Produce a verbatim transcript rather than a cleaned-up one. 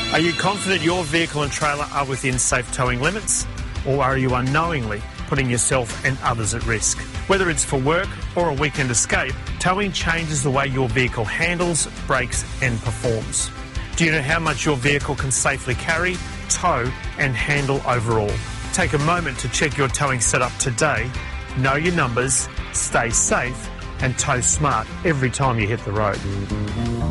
Are you confident your vehicle and trailer are within safe towing limits? Or are you unknowingly putting yourself and others at risk? Whether it's for work or a weekend escape, towing changes the way your vehicle handles, brakes and performs. Do you know how much your vehicle can safely carry, tow and handle overall? Take a moment to check your towing setup today, know your numbers, stay safe and tow smart every time you hit the road.